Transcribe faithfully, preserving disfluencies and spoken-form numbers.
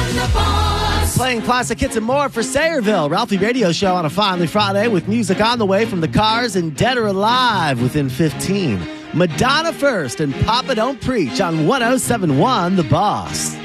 I'm the boss. Playing classic hits and more for Sayreville. Ralphie Radio Show on a Finally Friday with music on the way from the Cars and Dead or Alive within fifteen. Madonna first and Papa Don't Preach on one oh seven point one The Boss.